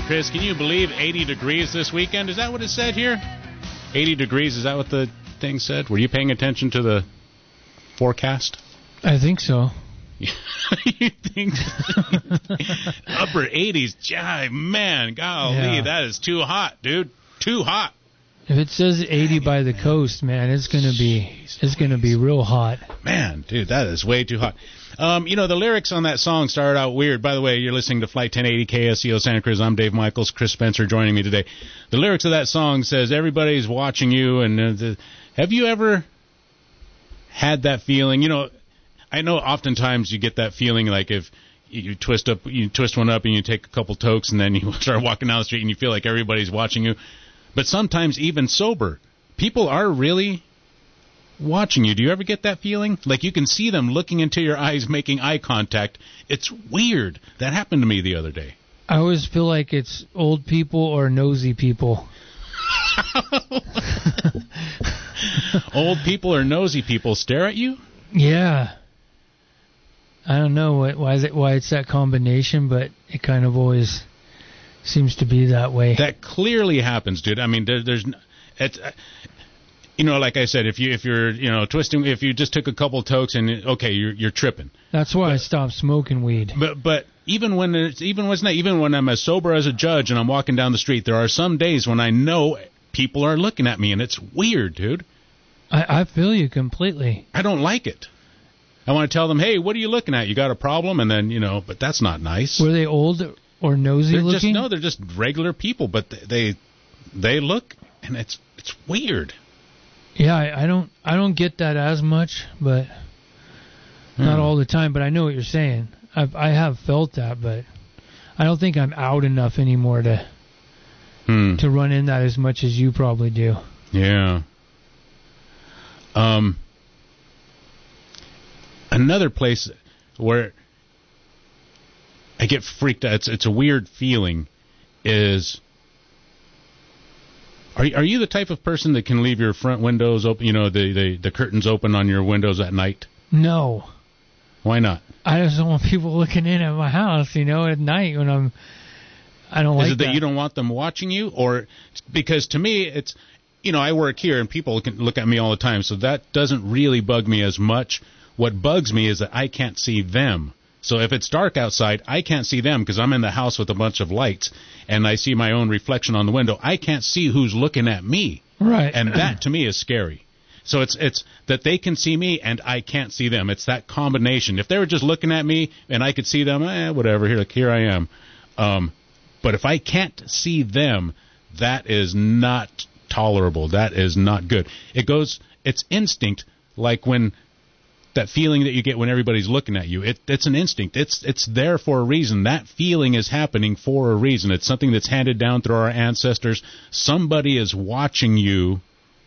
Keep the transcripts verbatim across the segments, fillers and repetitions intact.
Chris, can you believe eighty degrees this weekend? Is that what it said here? eighty degrees, is that what the thing said? Were you paying attention to the forecast? I think so. You think upper eighties? Jive, man, golly, Yeah. that is too hot, dude. Too hot. If it says eighty by the coast, man, it's gonna be it's gonna be real hot. Man, dude, that is way too hot. Um, you know, the lyrics on that song started out weird. By the way, you're listening to Flight ten eighty K S E O Santa Cruz. I'm Dave Michaels. Chris Spencer joining me today. The lyrics of that song says, everybody's watching you. And uh, the, have you ever had that feeling? You know, I know oftentimes you get that feeling like if you twist up, you twist one up and you take a couple tokes and then you start walking down the street and you feel like everybody's watching you. But sometimes even sober, people are really watching you. Do you ever get that feeling? Like you can see them looking into your eyes, making eye contact. It's weird. That happened to me the other day. I always feel like it's old people or nosy people. Old people or nosy people stare at you? Yeah. I don't know what, why is it why it's that combination, but it kind of always seems to be that way. That clearly happens, dude. I mean, there, there's, it's, you know, like I said, if you if you're you know twisting, if you just took a couple tokes and okay, you're you're tripping. That's why but, I stopped smoking weed. But but even when it's even when it's not even when I'm as sober as a judge and I'm walking down the street, there are some days when I know people are looking at me and it's weird, dude. I, I feel you completely. I don't like it. I want to tell them, hey, what are you looking at? You got a problem? And then you know, but that's not nice. Were they old or nosy they're looking? Just, no, they're just regular people, but they they look and it's it's weird. Yeah, I, I don't I don't get that as much, but hmm. not all the time. But I know what you're saying. I've, I have felt that, but I don't think I'm out enough anymore to hmm. to run in that as much as you probably do. Yeah. Um. Another place where I get freaked out. It's it's a weird feeling. Is Are you, are you the type of person that can leave your front windows open, you know, the, the, the curtains open on your windows at night? No. Why not? I just don't want people looking in at my house, you know, at night when I'm, I don't like that. Is it that, that you don't want them watching you? Or, because to me, it's, you know, I work here and people can look at me all the time, so that doesn't really bug me as much. What bugs me is that I can't see them. So if it's dark outside, I can't see them because I'm in the house with a bunch of lights, and I see my own reflection on the window. I can't see who's looking at me. Right. And that, to me, is scary. So it's it's that they can see me and I can't see them. It's that combination. If they were just looking at me and I could see them, eh, whatever, here, like, here I am. Um, but if I can't see them, that is not tolerable. That is not good. It goes, it's instinct, like when... that feeling that you get when everybody's looking at you, it, it's an instinct. It's it's there for a reason. That feeling is happening for a reason. It's something that's handed down through our ancestors. Somebody is watching you,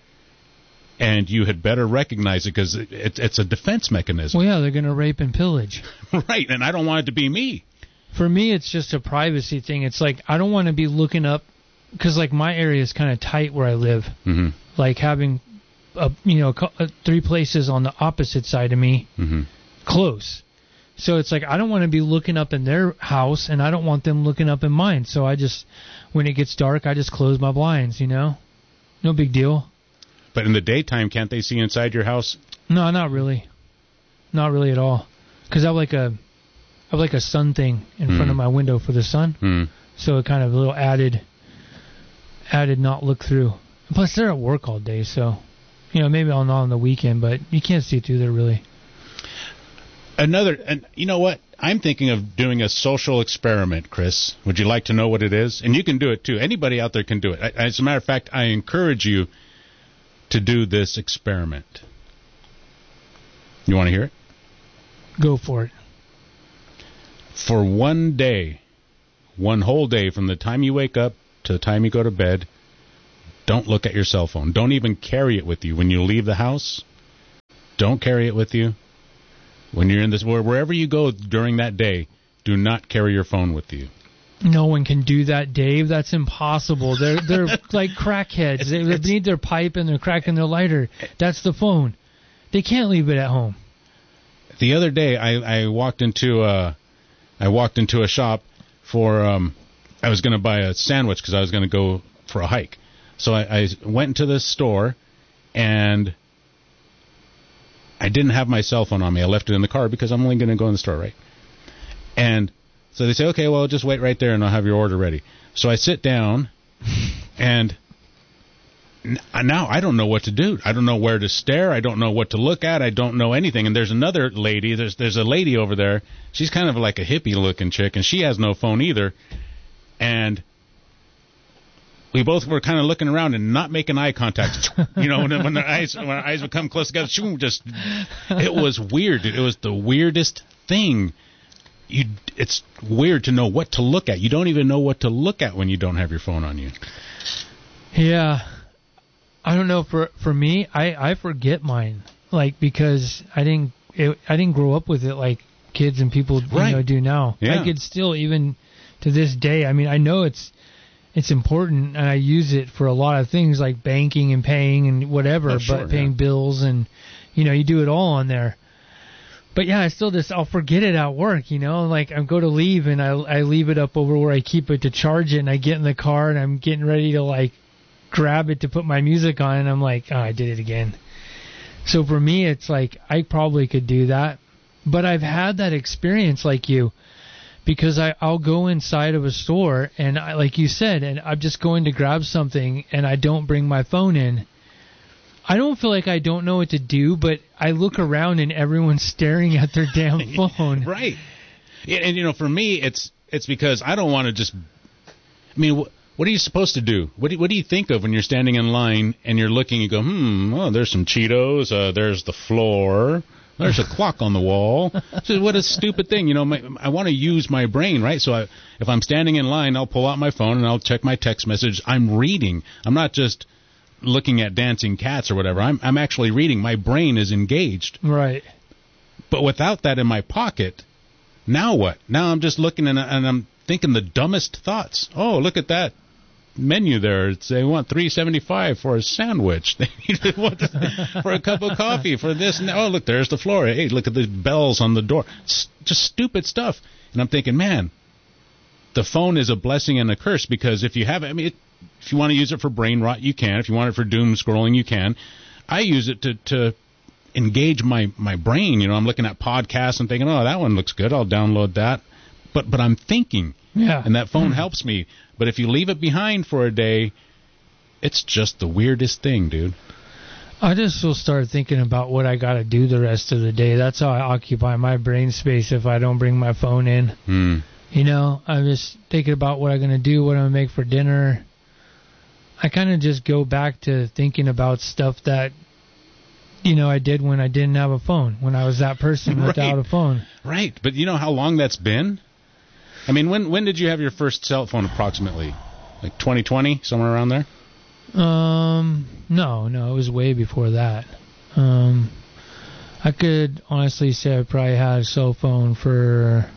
and you had better recognize it because it, it, it's a defense mechanism. Well, yeah, they're going to rape and pillage. Right, and I don't want it to be me. For me, it's just a privacy thing. It's like I don't want to be looking up because, like, my area is kind of tight where I live. Mm-hmm. Like having... Uh, you know, uh, three places on the opposite side of me, mm-hmm. close. So it's like I don't want to be looking up in their house, and I don't want them looking up in mine. So I just, when it gets dark, I just close my blinds, you know? No big deal. But in the daytime, can't they see inside your house? No, not really. Not really at all. Because I have like a, I have like a sun thing in mm. front of my window for the sun. Mm. So it kind of a little added, added not look through. Plus, they're at work all day, so... You know, maybe I'll not on the weekend, but you can't see through there really. Another, and you know what? I'm thinking of doing a social experiment, Chris. Would you like to know what it is? And you can do it too. Anybody out there can do it. As a matter of fact, I encourage you to do this experiment. You want to hear it? Go for it. For one day, one whole day, from the time you wake up to the time you go to bed, don't look at your cell phone. Don't even carry it with you. When you leave the house, don't carry it with you. When you're in this, wherever you go during that day, do not carry your phone with you. No one can do that, Dave. That's impossible. They're they're like crackheads. It's, they, they need their pipe and they're cracking their lighter. That's the phone. They can't leave it at home. The other day, I, I walked into a, I walked into a shop for um, I was going to buy a sandwich because I was going to go for a hike. So I, I went into the store, and I didn't have my cell phone on me. I left it in the car because I'm only going to go in the store, right? And so they say, okay, well, just wait right there, and I'll have your order ready. So I sit down, and now I don't know what to do. I don't know where to stare. I don't know what to look at. I don't know anything. And there's another lady. There's there's a lady over there. She's kind of like a hippie-looking chick, and she has no phone either. And we both were kind of looking around and not making eye contact. You know, when, when their eyes when our eyes would come close together, just it was weird. It was the weirdest thing. You, it's weird to know what to look at. You don't even know what to look at when you don't have your phone on you. Yeah, I don't know. For for me, I, I forget mine, like because I didn't it, I didn't grow up with it like kids and people right. you know do now. Yeah. I could still even to this day. I mean, I know it's it's important, and I use it for a lot of things like banking and paying and whatever, oh, sure, but paying yeah. bills and you know you do it all on there. But yeah, I still just I'll forget it at work, you know. Like I go to leave and I I leave it up over where I keep it to charge it, and I get in the car and I'm getting ready to like grab it to put my music on, and I'm like, oh, I did it again. So for me, it's like I probably could do that, but I've had that experience like you, because I I'll go inside of a store and I, like you said, and I'm just going to grab something and I don't bring my phone in. I don't feel like I don't know what to do, but I look around and everyone's staring at their damn phone. Right. And, and, you know, for me, it's it's because I don't want to just... I mean, wh- what are you supposed to do? What do, what do you think of when you're standing in line and you're looking, you go, hmm, oh, there's some Cheetos, uh, there's the floor, there's a clock on the wall. So what a stupid thing. You know, my, I want to use my brain, right? So I, if I'm standing in line, I'll pull out my phone and I'll check my text message. I'm reading. I'm not just... looking at dancing cats or whatever. I'm I'm actually reading. My brain is engaged. Right. But without that in my pocket, now what? Now I'm just looking and, and I'm thinking the dumbest thoughts. Oh, look at that menu there. It's, they want three seventy-five for a sandwich. They need what for a cup of coffee for this. And, oh, look, there's the floor. Hey, look at the bells on the door. It's just stupid stuff. And I'm thinking, man, the phone is a blessing and a curse, because if you have it, I mean, it, if you want to use it for brain rot, you can. If you want it for doom scrolling, you can. I use it to, to engage my, my brain. You know, I'm looking at podcasts and thinking, oh, that one looks good. I'll download that. But but I'm thinking. Yeah. And that phone helps me. But if you leave it behind for a day, it's just the weirdest thing, dude. I just will start thinking about what I got to do the rest of the day. That's how I occupy my brain space if I don't bring my phone in. Hmm. You know, I'm just thinking about what I'm going to do, what I'm going to make for dinner. I kind of just go back to thinking about stuff that, you know, I did when I didn't have a phone, when I was that person Right. without a phone. Right. But you know how long that's been? I mean, when when did you have your first cell phone approximately? Like twenty twenty, somewhere around there? Um, no, no, it was way before that. Um, I could honestly say I probably had a cell phone for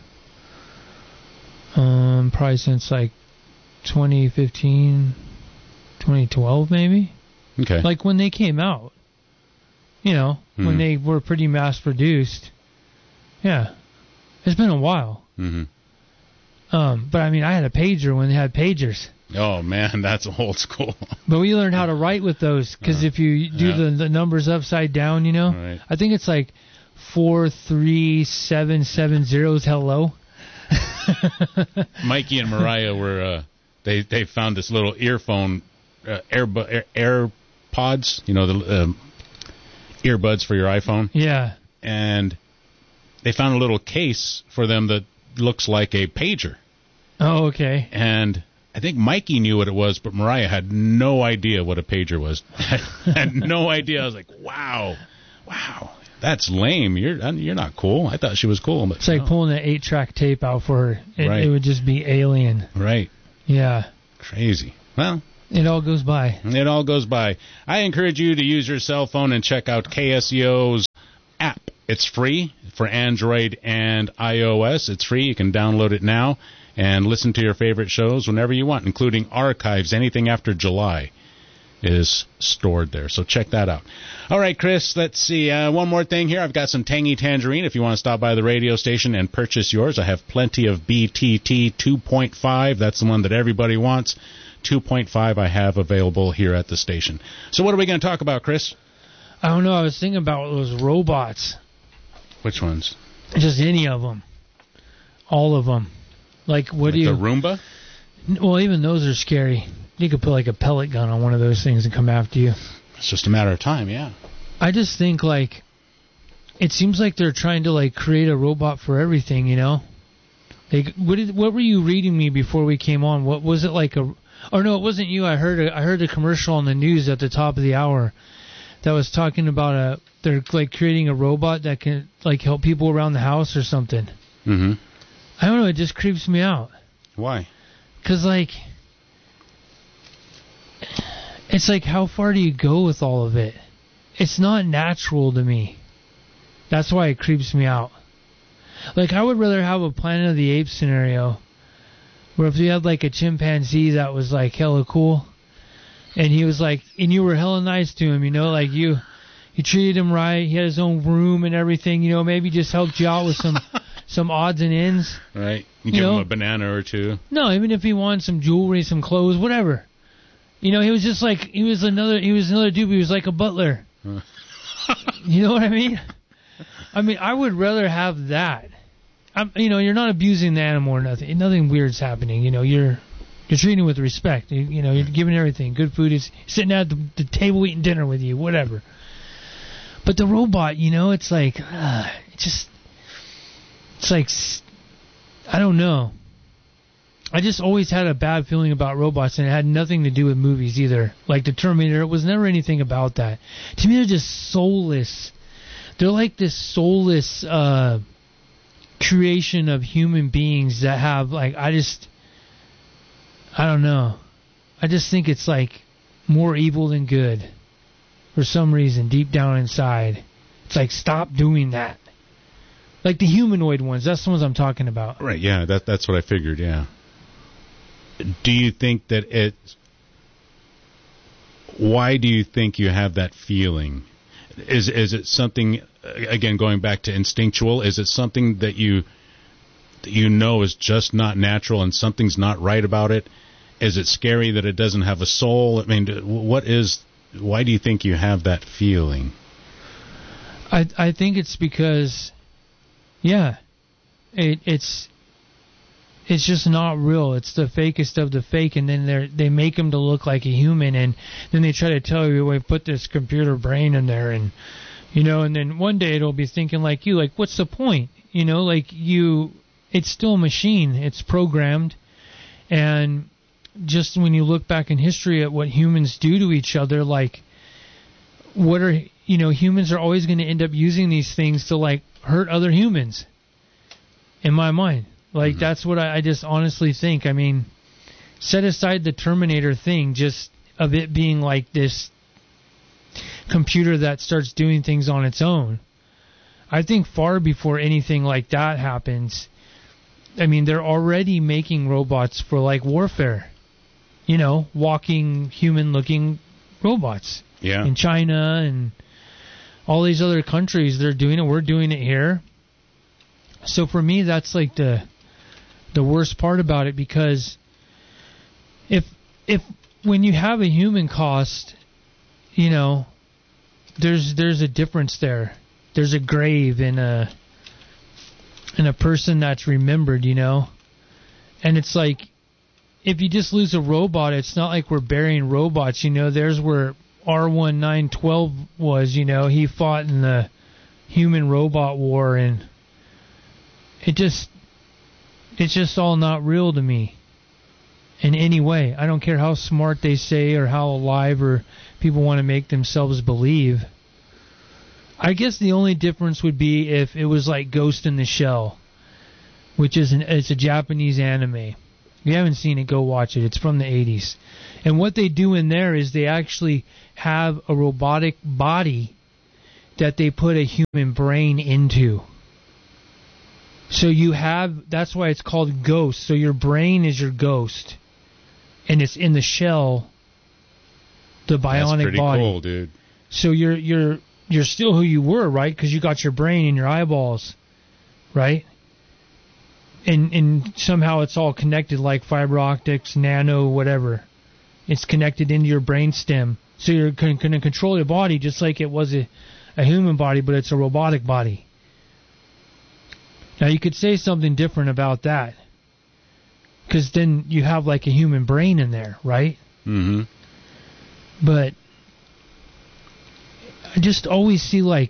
um probably since like twenty fifteen, twenty twelve maybe. Okay. Like when they came out. You know, Mm-hmm. when they were pretty mass produced. Yeah. It's been a while. Mm-hmm. Um, but I mean, I had a pager when they had pagers. Oh, man, that's old school. But we learned how to write with those, because Uh, if you do yeah. the, the numbers upside down, you know, Right. I think it's like four three seven seven zeros hello. Mikey and Mariah were, uh, they, they found this little earphone, uh, Airbu- Air, AirPods, you know, the um, earbuds for your iPhone. Yeah. And they found a little case for them that looks like a pager. Oh, okay. And I think Mikey knew what it was, but Mariah had no idea what a pager was. had no idea. I was like, wow, wow, that's lame. You're you're not cool. I thought she was cool. But It's like no. pulling an eight-track tape out for her. It, Right. it would just be alien. Right. Yeah. Crazy. Well, It all goes by. it all goes by. I encourage you to use your cell phone and check out K S E O's app. It's free for Android and iOS. It's free. You can download it now and listen to your favorite shows whenever you want, including archives, anything after July. is stored there. So check that out. All right, Chris, let's see. Uh, one more thing here. I've got some Tangy Tangerine. If you want to stop by the radio station and purchase yours, I have plenty of B T T two point five. That's the one that everybody wants. two point five I have available here at the station. So what are we going to talk about, Chris? I don't know. I was thinking about those robots. Which ones? Just any of them. All of them. Like, what like do you... the Roomba? Well, even those are scary. You could put like a pellet gun on one of those things and come after you. It's just a matter of time, yeah. I just think, like, it seems like they're trying to, like, create a robot for everything, you know? Like, what did, what were you reading me before we came on? What was it like a... Or no, it wasn't you. I heard a, I heard a commercial on the news at the top of the hour that was talking about a... They're, like, creating a robot that can, like, help people around the house or something. Mm-hmm. I don't know. It just creeps me out. Why? Because, like... It's like, how far do you go with all of it? It's not natural to me. That's why it creeps me out. Like, I would rather have a Planet of the Apes scenario where if you had, like, a chimpanzee that was, like, hella cool, and he was, like, and you were hella nice to him, you know, like, you you treated him right, he had his own room and everything, you know, maybe just helped you out with some some odds and ends. Right. You, you give know? him a banana or two. No, even if he wanted some jewelry, some clothes, whatever. You know, he was just like, he was another, he was another dude, he was like a butler. You know what I mean? I mean, I would rather have that. I'm, you know, you're not abusing the animal or nothing. Nothing weird's happening. You know, you're you're treating it with respect. You, you know, you're giving everything. Good food. Is sitting at the, the table eating dinner with you, whatever. But the robot, you know, it's like, uh, it just, it's like, I don't know. I just always had a bad feeling about robots, and it had nothing to do with movies either. Like the Terminator, it was never anything about that. To me, they're just soulless. They're like this soulless uh, creation of human beings that have, like, I just, I don't know. I just think it's like more evil than good for some reason deep down inside. It's like, stop doing that. Like the humanoid ones, that's the ones I'm talking about. Right, yeah, that that's what I figured, yeah. Do you think that it's... Why do you think you have that feeling? Is is it something, again, going back to instinctual, is it something that you that you know is just not natural and something's not right about it? Is it scary that it doesn't have a soul? I mean, what is... Why do you think you have that feeling? I I think it's because, yeah, it, it's... It's just not real. It's the fakest of the fake, and then they they make him to look like a human, and then they try to tell you, "We put this computer brain in there," and you know, and then one day it'll be thinking like you, like, what's the point? You know, like you, it's still a machine. It's programmed, and just when you look back in history at what humans do to each other, like, what are you know, humans are always going to end up using these things to like hurt other humans. In my mind. Like, mm-hmm. That's what I, I just honestly think. I mean, set aside the Terminator thing, just of it being like this computer that starts doing things on its own. I think far before anything like that happens, I mean, they're already making robots for, like, warfare. You know, walking, human-looking robots. Yeah. In China and all these other countries, they're doing it. We're doing it here. So for me, that's like the... the worst part about it, because if if when you have a human cost, you know, there's there's a difference there. There's a grave in a in a person that's remembered, you know. And it's like, if you just lose a robot, it's not like we're burying robots, you know. There's where R one nine twelve was, you know. He fought in the human robot war, and it just It's just all not real to me in any way. I don't care how smart they say or how alive or people want to make themselves believe. I guess the only difference would be if it was like Ghost in the Shell, which is an, it's a Japanese anime. If you haven't seen it, go watch it. It's from the eighties. And what they do in there is they actually have a robotic body that they put a human brain into. So you have, that's why it's called Ghost. So your brain is your ghost. And it's in the shell, the bionic That's pretty body. cool, dude. So you're you're you're still who you were, right? Because you got your brain and your eyeballs, right? And and somehow it's all connected, like fiber optics, nano, whatever. It's connected into your brain stem, so you're going to control your body just like it was a, a human body, but it's a robotic body. Now you could say something different about that, because then you have like a human brain in there, right? Mm-hmm. But I just always see like